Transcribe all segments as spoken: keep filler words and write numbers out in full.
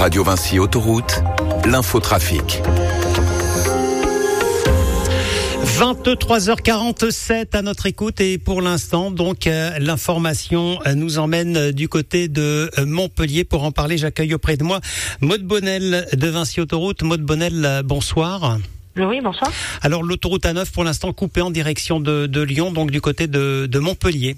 Radio Vinci Autoroute, l'infotrafic. vingt-trois heures quarante-sept à notre écoute et pour l'instant, donc, euh, l'information euh, nous emmène du côté de euh, Montpellier. Pour en parler, j'accueille auprès de moi Maude Bonnel de Vinci Autoroute. Maude Bonnel, euh, bonsoir. Oui, bonsoir. Alors, l'autoroute A neuf, pour l'instant, coupée en direction de, de Lyon, donc du côté de, de Montpellier.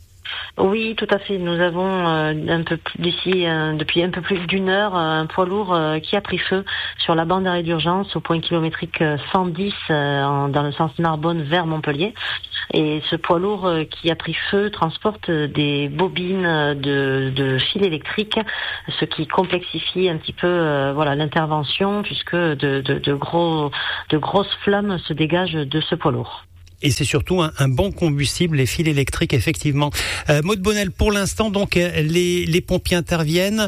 Oui, tout à fait. Nous avons euh, un peu plus d'ici, euh, depuis un peu plus d'une heure, euh, un poids lourd euh, qui a pris feu sur la bande d'arrêt d'urgence au point kilométrique euh, cent dix euh, en, dans le sens Narbonne vers Montpellier. Et ce poids lourd euh, qui a pris feu transporte euh, des bobines euh, de, de fils électriques, ce qui complexifie un petit peu euh, voilà l'intervention puisque de, de, de gros de grosses flammes se dégagent de ce poids lourd. Et c'est surtout un, un bon combustible, les fils électriques, effectivement. Euh, Maude Bonnel, pour l'instant, donc les, les pompiers interviennent.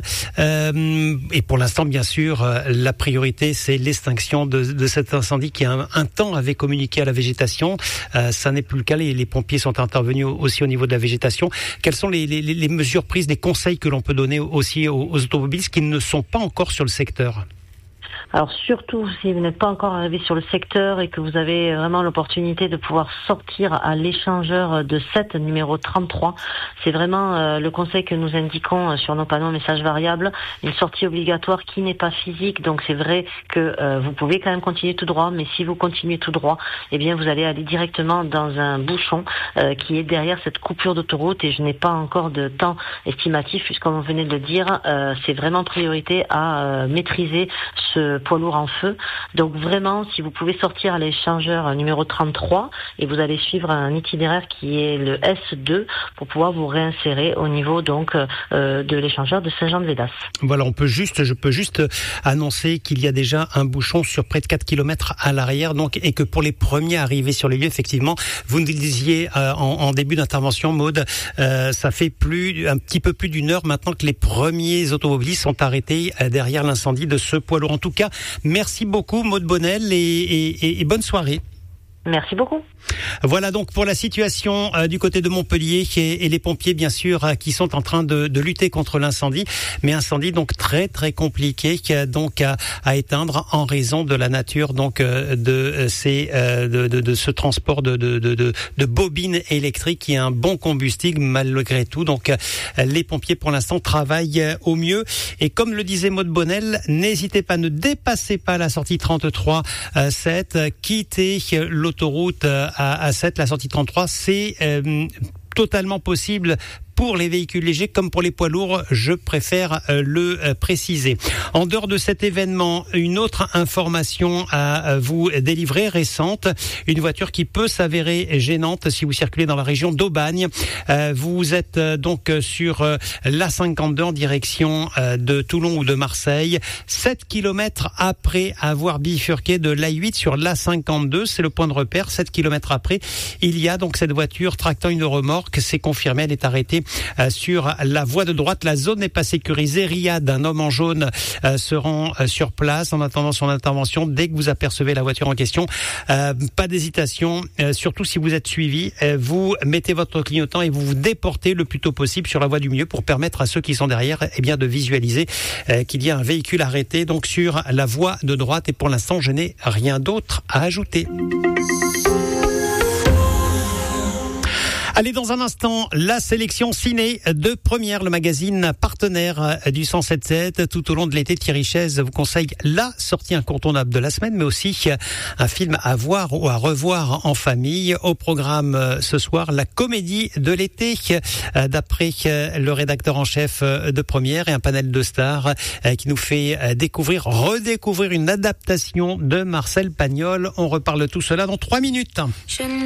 Euh, et pour l'instant, bien sûr, euh, la priorité, c'est l'extinction de, de cet incendie qui, un, un temps, avait communiqué à la végétation. Euh, ça n'est plus le cas. Les, les pompiers sont intervenus aussi au niveau de la végétation. Quelles sont les, les, les mesures prises, les conseils que l'on peut donner aussi aux, aux automobilistes qui ne sont pas encore sur le secteur ? Alors surtout si vous n'êtes pas encore arrivé sur le secteur et que vous avez vraiment l'opportunité de pouvoir sortir à l'échangeur de sept numéro trente-trois, c'est vraiment euh, le conseil que nous indiquons sur nos panneaux messages variables, une sortie obligatoire qui n'est pas physique, donc c'est vrai que euh, vous pouvez quand même continuer tout droit, mais si vous continuez tout droit, eh bien vous allez aller directement dans un bouchon euh, qui est derrière cette coupure d'autoroute et je n'ai pas encore de temps estimatif puisqu'on venait de le dire, euh, c'est vraiment priorité à euh, maîtriser ce poids lourd en feu. Donc vraiment, si vous pouvez sortir à l'échangeur numéro trente-trois et vous allez suivre un itinéraire qui est le S deux pour pouvoir vous réinsérer au niveau donc euh, de l'échangeur de Saint-Jean-de-Védas. Voilà, on peut juste, je peux juste annoncer qu'il y a déjà un bouchon sur près de quatre kilomètres à l'arrière, donc, et que pour les premiers arrivés sur les lieux, effectivement, vous nous le disiez euh, en, en début d'intervention, Maude, euh, ça fait plus, un petit peu plus d'une heure maintenant que les premiers automobilistes sont arrêtés euh, derrière l'incendie de ce poids lourd. En tout cas, merci beaucoup Maude Bonnel et, et, et bonne soirée. Merci beaucoup. Voilà donc pour la situation euh, du côté de Montpellier et, et les pompiers bien sûr euh, qui sont en train de, de lutter contre l'incendie, mais incendie donc très très compliqué qui a donc à, à éteindre en raison de la nature donc euh, de ces euh, de, de, de ce transport de, de, de, de, de bobines électriques qui est un bon combustible malgré tout. Donc euh, les pompiers pour l'instant travaillent euh, au mieux et comme le disait Maude Bonnel, n'hésitez pas, ne dépassez pas la sortie trente-trois sept, euh, quittez euh, l'autoroute euh, à A sept, la sortie trente-trois, c'est euh, totalement possible pour les véhicules légers comme pour les poids lourds, je préfère euh, le euh, préciser. En dehors de cet événement, une autre information à vous délivrer récente, une voiture qui peut s'avérer gênante si vous circulez dans la région d'Aubagne. Euh, vous êtes euh, donc sur euh, l'A cinquante-deux en direction euh, de Toulon ou de Marseille, sept kilomètres après avoir bifurqué de l'A huit sur l'A cinquante-deux, c'est le point de repère. sept kilomètres après, il y a donc cette voiture tractant une remorque, c'est confirmé, elle est arrêtée Euh, sur la voie de droite. La zone n'est pas sécurisée. Riyad, un homme en jaune, euh, se rend euh, sur place en attendant son intervention. Dès que vous apercevez la voiture en question, euh, pas d'hésitation, euh, surtout si vous êtes suivi, euh, vous mettez votre clignotant et vous vous déportez le plus tôt possible sur la voie du milieu pour permettre à ceux qui sont derrière eh bien, de visualiser euh, qu'il y a un véhicule arrêté donc sur la voie de droite. Et pour l'instant, je n'ai rien d'autre à ajouter. Allez, dans un instant, la sélection ciné de Première, le magazine partenaire du cent sept sept. Tout au long de l'été, Thierry Chaise vous conseille la sortie incontournable de la semaine, mais aussi un film à voir ou à revoir en famille. Au programme ce soir, la comédie de l'été, d'après le rédacteur en chef de Première et un panel de stars qui nous fait découvrir, redécouvrir une adaptation de Marcel Pagnol. On reparle tout cela dans trois minutes.